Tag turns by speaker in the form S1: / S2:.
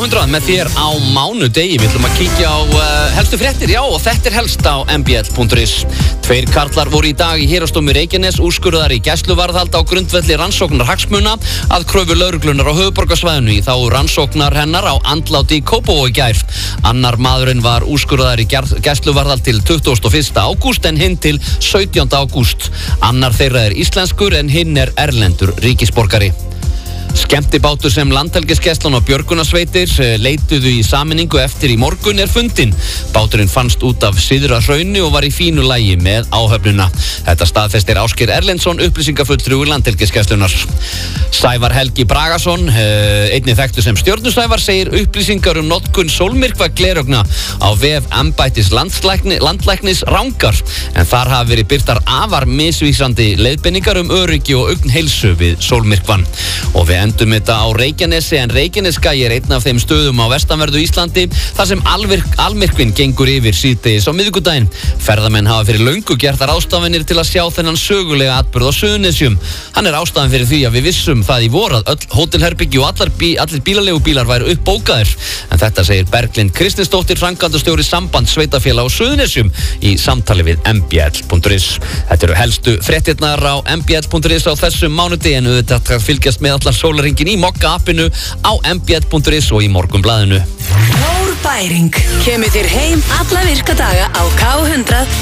S1: K100 með þér á mánudegi. Við ætlum að kíkja á helstu fréttir, já, og þetta helst á mbl.is. 2 karlar voru í dag í Héraðsdómi Reykjaness úrskurðaðir í gæsluvarðhald á grundvelli rannsóknar hagsmuna að kröfu lögreglunnar á höfuðborgarsvæðinu í þá rannsóknar hennar á andláti í Kópavogi í gær. Annar maðurinn var úrskurðaður í gæsluvarðhald til 21. ágúst en hinn til 17. ágúst. Annar þeirra íslenskur en hinn erlendur ríkisborgari. Skemmtibátur sem Landhelgisgæslan og björgunarsveitir leituðu í sameiningu eftir í morgun fundinn. Báturinn fannst út af Syðra-Hrauni og var í fínu lagi með áhöfnuna. Þetta staðfestir Ásgeir Erlendsson, upplýsingafulltrúi Landhelgisgæslunnar. Sævar Helgi Bragason, einnig þekktur sem Stjörnusævar, segir upplýsingar notkun sólmyrkva glerauga á vef embættis landlæknis rangar, en þar hafa verið birtar afar misvísandi leiðbeiningar öryggi og augnheilsu við sólmyrkvan. Og við endum þetta á Reykjanesi, en Reykjanesskagi einn af þeim stöðum á vestanverðu Íslandi þar sem almyrkvinn gengur yfir síðdegis á miðvikudaginn. Ferðamenn hafa fyrir löngu gert ráðstafanir til að sjá þennan sögulega atburð á Suðurnesjum. Hann ástæðan fyrir því að við vissum það í vor að öll hótelherbergi og allir bílaleigubílar væru uppbókaðir. En þetta segir Berglind Kristinsdóttir, framkvæmdastjóri Samband sveitarfélaga á Suðurnesjum í samtali við mbl.is. Þetta eru helstu fréttirnar á mbl.is á þessum mánudegi, en auðvitað fylgjast með allar sólarhringinn í Mokka appinu á mbl.is og í Morgunblaðinu.
S2: Bæring kemur þér heim alla virka daga á K100